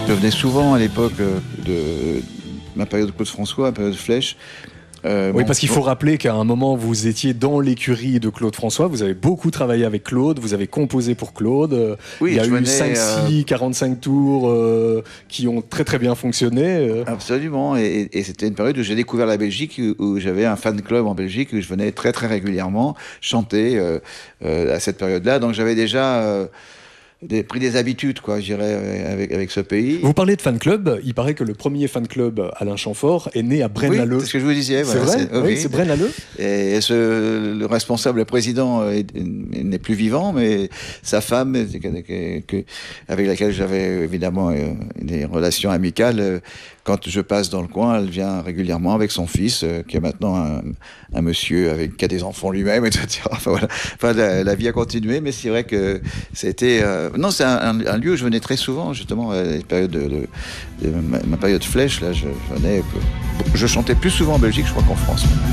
Je venais souvent à l'époque de ma période de Claude François, ma période de Flèche. Oui, parce qu'il faut rappeler qu'à un moment, vous étiez dans l'écurie de Claude François, vous avez beaucoup travaillé avec Claude, vous avez composé pour Claude. Oui, il y a eu 5-6, 45 tours qui ont très très bien fonctionné. Absolument, et c'était une période où j'ai découvert la Belgique, où j'avais un fan club en Belgique, où je venais très très régulièrement chanter à cette période-là. Donc j'avais déjà pris des habitudes, quoi, je dirais, avec ce pays. Vous parlez de fan club, il paraît que le premier fan club Alain Chamfort est né à Braine-l'Alleud. Oui, c'est ce que je vous disais. C'est vrai, oui, c'est Braine-l'Alleud. Et le responsable, le président, n'est plus vivant, mais sa femme, avec laquelle j'avais évidemment des relations amicales, quand je passe dans le coin, elle vient régulièrement avec son fils, qui est maintenant un monsieur qui a des enfants lui-même, etc. Enfin, voilà. Enfin, la vie a continué, mais c'est vrai que c'était... non, c'est un lieu où je venais très souvent, justement, à la période ma période Flèche, là, je venais... Je chantais plus souvent en Belgique, je crois, qu'en France.